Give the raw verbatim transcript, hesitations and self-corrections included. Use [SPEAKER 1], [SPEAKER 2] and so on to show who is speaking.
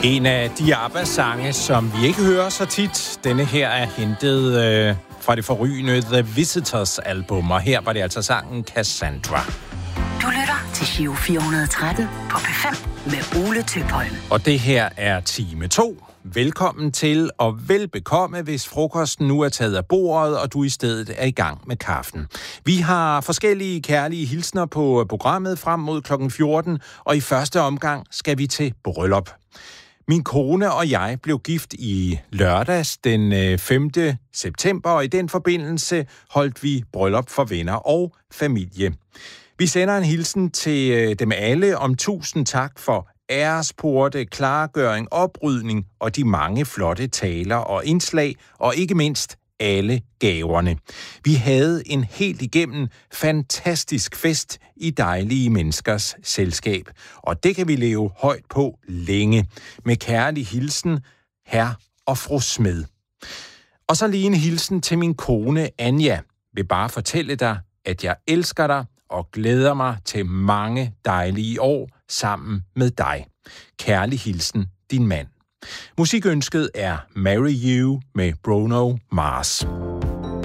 [SPEAKER 1] En af de ABBA-sange, som vi ikke hører så tit. Denne her er hentet øh, fra det forrygende The Visitors-album, og her var det altså sangen Cassandra.
[SPEAKER 2] Du lytter til Giro fire hundrede og tretten på P fem med Ole Tøpholm.
[SPEAKER 1] Og det her er time to. Velkommen til, og velbekomme, hvis frokosten nu er taget af bordet, og du i stedet er i gang med kaffen. Vi har forskellige kærlige hilsner på programmet frem mod klokken fjorten, og i første omgang skal vi til bryllup. Min kone og jeg blev gift i lørdags den femte september, og i den forbindelse holdt vi bryllup for venner og familie. Vi sender en hilsen til dem alle om tusind tak for æresporte, klargøring, oprydning og de mange flotte taler og indslag, og ikke mindst alle gaverne. Vi havde en helt igennem fantastisk fest i dejlige menneskers selskab, og det kan vi leve højt på længe. Med kærlig hilsen, herr og fru Smed. Og så lige en hilsen til min kone Anja. Vil bare fortælle dig, at jeg elsker dig og glæder mig til mange dejlige år sammen med dig. Kærlig hilsen, din mand. Musikønsket er Marry You med Bruno Mars.